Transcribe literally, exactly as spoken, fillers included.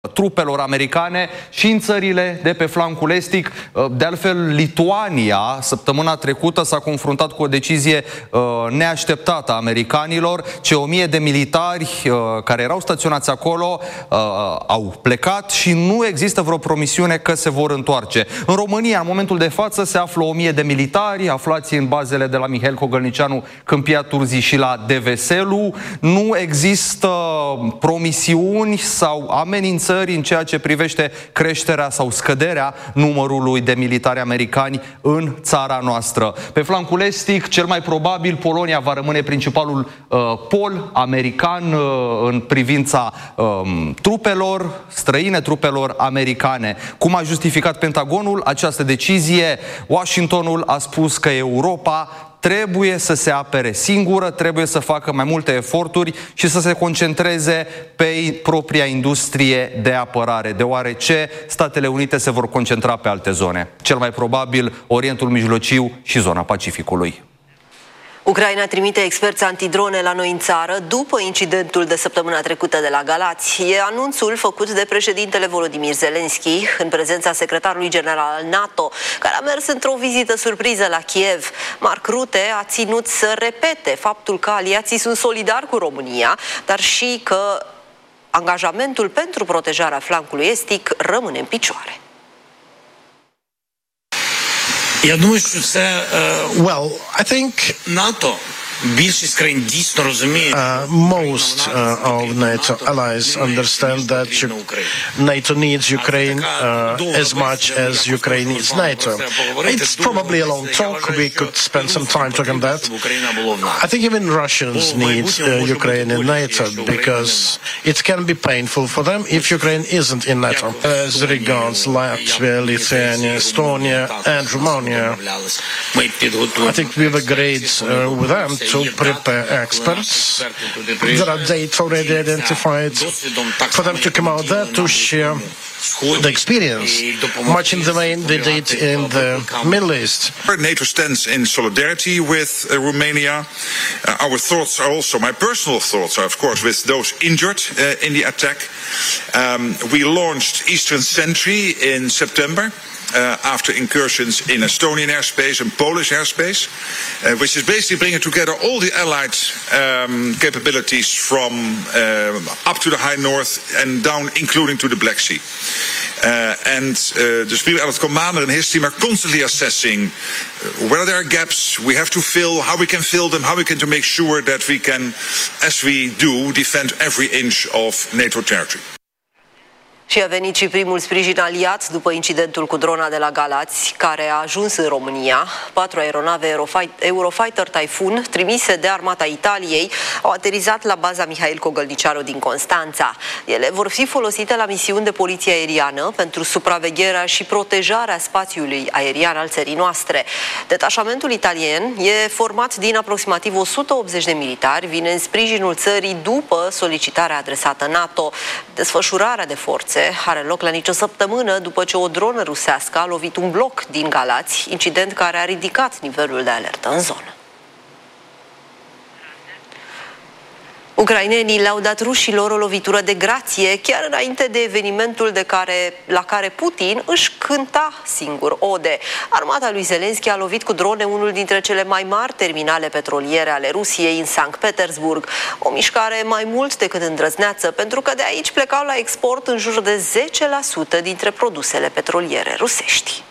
trupelor americane și în țările de pe flancul estic. De altfel, Lituania, săptămâna trecută, s-a confruntat cu o decizie neașteptată a americanilor. Cei o mie de militari care erau staționați acolo au plecat și nu există vreo promisiune că se vor întoarce. În România, în momentul de față, se află o mie de militari aflați în bazele de la Mihail Cogălnicianu, Câmpia Turzii și la Deveselu. Nu există promisiuni sau amenințări în ceea ce privește creșterea sau scăderea numărului de militari americani în țara noastră. Pe flancul estic, cel mai probabil, Polonia va rămâne principalul uh, pol american uh, în privința uh, trupelor străine, trupelor americane. Cum a justificat Pentagonul această decizie? Washingtonul a spus că Europa trebuie să se apere singură, trebuie să facă mai multe eforturi și să se concentreze pe propria industrie de apărare, deoarece Statele Unite se vor concentra pe alte zone. Cel mai probabil Orientul Mijlociu și zona Pacificului. Ucraina trimite experți antidrone la noi în țară după incidentul de săptămâna trecută de la Galați. E anunțul făcut de președintele Volodymyr Zelensky în prezența secretarului general al NATO, care a mers într-o vizită surpriză la Kiev. Mark Rutte a ținut să repete faptul că aliații sunt solidari cu România, dar și că angajamentul pentru protejarea flancului estic rămâne în picioare. Я думаю, що це, uh, well, I think НАТО більшість країн дійсно розуміє. Uh, most uh, of NATO allies understand that NATO needs Ukraine uh, as much as Ukraine needs NATO. It's probably a long talk. We could spend some time talking that. I think even Russians need uh, Ukraine in NATO because it can be painful for them if Ukraine isn't in NATO. As regards Latvia, Lithuania, Estonia, and Romania, I think we've agreed uh, with them to prepare experts. There are dates already identified for them to come out there to share the experience, much in the way they did in the Middle East. NATO stands in solidarity with uh, Romania. Uh, our thoughts are also, my personal thoughts are, of course, with those injured uh, in the attack. Um, we launched Eastern Sentry in September. Uh, after incursions in Estonian airspace and Polish airspace, uh, which is basically bringing together all the allied um, capabilities from uh, up to the high north and down, including to the Black Sea. Uh, and uh, the Spirit Allied Commander and his team are constantly assessing uh, where there are gaps we have to fill, how we can fill them, how we can to make sure that we can, as we do, defend every inch of NATO territory. Și a venit și primul sprijin aliat după incidentul cu drona de la Galați, care a ajuns în România. Patru aeronave Eurofighter Typhoon, trimise de armata Italiei, au aterizat la baza Mihail Cogălnicianu din Constanța. Ele vor fi folosite la misiuni de poliție aeriană pentru supravegherea și protejarea spațiului aerian al țării noastre. Detașamentul italien e format din aproximativ o sută optzeci de militari, vine în sprijinul țării după solicitarea adresată NATO. Desfășurarea de forțe are loc la nicio săptămână după ce o dronă rusească a lovit un bloc din Galați, incident care a ridicat nivelul de alertă în zonă. Ucrainenii le-au dat rușilor o lovitură de grație chiar înainte de evenimentul de care, la care Putin își cânta singur ode. Armata lui Zelensky a lovit cu drone unul dintre cele mai mari terminale petroliere ale Rusiei în Sankt Petersburg. O mișcare mai mult decât îndrăzneață, pentru că de aici plecau la export în jur de zece la sută dintre produsele petroliere rusești.